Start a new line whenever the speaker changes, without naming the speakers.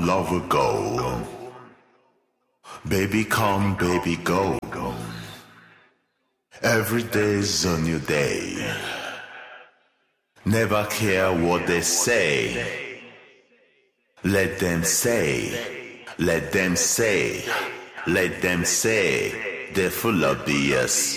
lover go. Baby come, baby go. Every day's a new day. Never care what they say. Let them say, let them say, let them say. They're full of BS.